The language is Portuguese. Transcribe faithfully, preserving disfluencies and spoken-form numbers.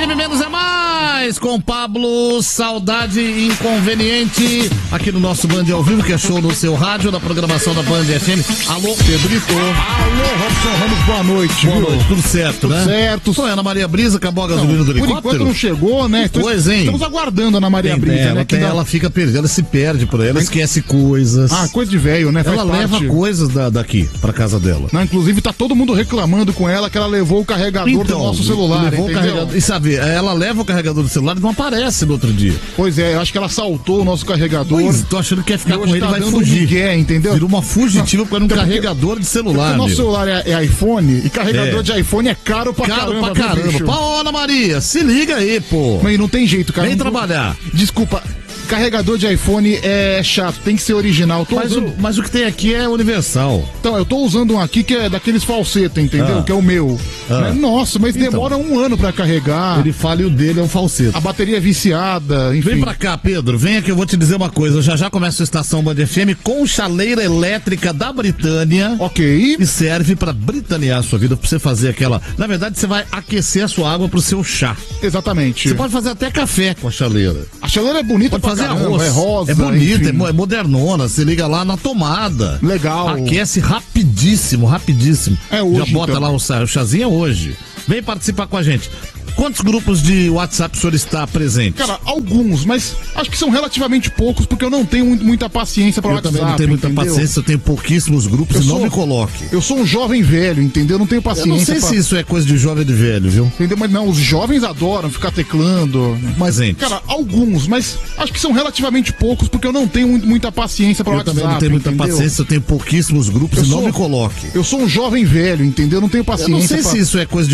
M Menos é Mais, com Pablo Saudade Inconveniente, aqui no nosso Band ao vivo, que é show no seu rádio, na programação da Band F M. Alô, Pedrito. Alô, Robson Ramos, boa noite. Boa viu? noite, tudo certo, Tudo né? certo. Só a Ana Maria Brisa acabou a gasolina Não, do por helicóptero? enquanto não chegou, né? Que coisa, hein? Estamos aguardando a Ana Maria Tem Brisa, dela, né? tem, dá- ela fica perdida, ela se perde por aí, ela esquece coisas. Ah, coisa de velho, né? Faz Ela parte. leva coisas da, daqui pra casa dela. Não, inclusive tá todo mundo reclamando com ela que ela levou o carregador do nosso celular, levou o entendeu? carregador. E sabe, ela leva o carregador do celular e não aparece no outro dia. Pois é, eu acho que ela saltou o nosso carregador. Pois, tô achando que quer ficar E com hoje ele e tá vai dando fugir. migué, entendeu? Virou uma fugitiva para um Então, porque- carregador de celular, Porque o nosso meu. celular é, é iPhone e carregador É. de iPhone é caro pra Caro caramba. pra viu, caramba. bicho? Pô, Ana Maria, se liga aí, pô. Mas não tem jeito, cara. Vem Não- trabalhar. Desculpa, carregador de iPhone é chato, tem que ser original. Tô Mas usando- o, mas o que tem aqui é universal. Então, eu tô usando um aqui que é daqueles falsetas, entendeu? Ah. Que é o meu. Ah. Né? Nossa, mas Então. demora um ano pra carregar. Ele fala e o dele é um falsete. A bateria é viciada, enfim. Vem pra cá, Pedro. Venha que eu vou te dizer uma coisa. Já já começa a estação Band F M com chaleira elétrica da Britânia. Ok. Que serve pra britanear a sua vida, pra você fazer aquela... Na verdade, você vai aquecer a sua água pro seu chá. Exatamente. Você pode fazer até café com a chaleira. A chaleira é bonita Pode pra fazer caramba, arroz. é rosa. É bonita, enfim. é mo- é modernona. Você liga lá na tomada. Legal. Aquece rapidíssimo, rapidíssimo. É hoje, Já bota então. lá o, cha- o chazinho é hoje. Vem participar com a gente. Quantos grupos de WhatsApp o senhor está presente? Cara, alguns, mas acho que são relativamente poucos, porque eu não tenho muito- muita paciência pra eu WhatsApp. também não tenho muita entendeu? paciência, eu tenho pouquíssimos grupos Eu e não sou- me coloque. Eu sou um jovem velho, entendeu? Eu não tenho Eu paciência. não sei pra... se isso é coisa de jovem de velho, viu? Entendeu? Mas não, os jovens adoram ficar teclando. Mas, gente, Cara, alguns, mas acho que são relativamente poucos, porque eu não tenho muito- muita paciência pra eu WhatsApp. também não tenho muita entendeu? paciência, eu tenho pouquíssimos grupos Eu e não sou- me coloque. Eu sou um jovem velho, entendeu? Eu não tenho Eu paciência não sei pra... se isso é coisa de